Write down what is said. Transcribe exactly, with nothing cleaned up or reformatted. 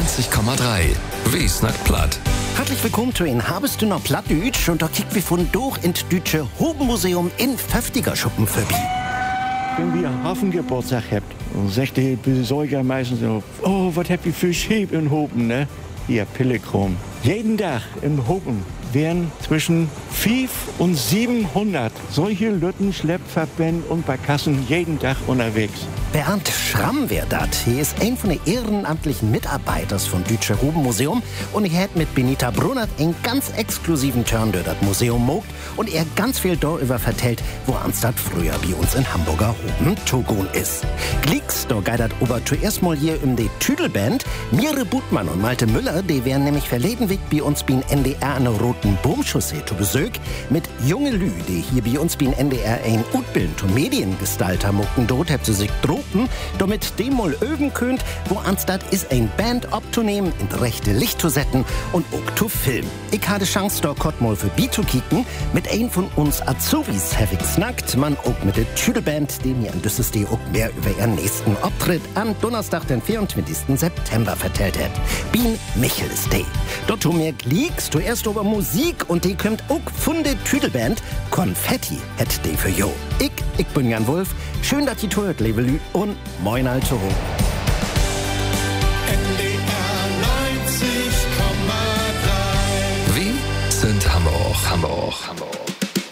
neunzig Komma drei. Wie snackt platt? Herzlich willkommen zu in Habest du noch Plattdütsch und da kickt wir von durch ins Dütsche Hobenmuseum in Pfäftigerschuppen vorbei. Wenn wir einen Hafengeburtstag habt, dann sagt der Besorger meistens so, oh, was habt ihr für Schäb in Hopen, ne? Hier, Pillekrom. Jeden Tag in Hopen werden zwischen fünfhundert und siebenhundert solche Lütten, Schleppverbände und Barkassen jeden Tag unterwegs. Bernd Schramm wär dat. Hier ist ein von den ehrenamtlichen Mitarbeiters vom Dütsche Hobenmuseum und ich hätt mit Benita Brunert einen ganz exklusiven Turn durch das Museum mogt und er ganz viel darüber vertellt, wo Anstat früher bei uns in Hamburger Hoben Togon ist. Glicks, da geidert aber zuerst mal hier um die Tüdelband. Mire Butmann und Malte Müller, die wären nämlich verleden Weg bei uns beim N D R an der Roten Boomchaussee zu Besuch mit junge Lü, die hier bei uns beim N D R ein Utbilden zu Mediengestalter muckten. Dort habt sie sich dropen, damit dem mal öben könnt, wo anstatt ist ein Band abzunehmen, in das rechte Licht zu setzen und auch zu filmen. Ich hatte Chance, da kott mal für B zu kicken. Mit ein von uns Azubis habe ich snackt, man auch mit der Tüdelband, die mir an Düssesdee auch mehr über ihren nächsten Auftritt am Donnerstag, den vierundzwanzigsten September vertellt hat. Bien Michels Day. Dort tu mir Glicks, du erst über Musik und die kommt auch von der Tüdelband. Konfetti hat die für jo. Ich, ich bin Jan Wolf. Schön, dass ihr tut, liebe Lü, und moin also. N D R neunzig Komma drei. Wie sind Hamburg, Hamburg, Hamburg.